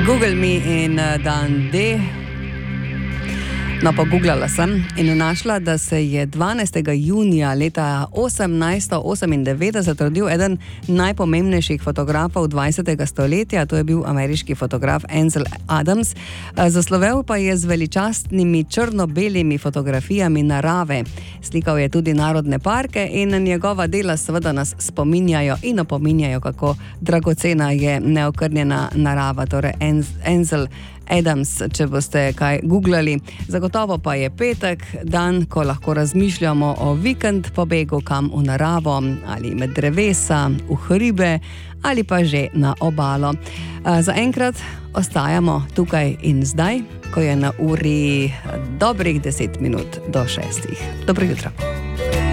Google Me in dan D. No, pogooglala sem in našla, da se je 12. junija leta 1898 rodil eden najpomembnejših fotografov 20. stoletja, to je bil ameriški fotograf Ansel Adams. Zaslovel pa je z veličastnimi črno-belimi fotografijami narave. Slikal je tudi narodne parke in njegova dela seveda nas spominjajo in opominjajo, kako dragocena je neokrnjena narava, torej Ansel Adams, če boste kaj googlali. Zagotovo pa je petek, dan, ko lahko razmišljamo o vikend pobegu kam v naravo ali med drevesa, v hribe ali pa že na obalo. Zaenkrat ostajamo tukaj in zdaj, ko je na uri dobrih 10 minut do 6. Dobro jutro.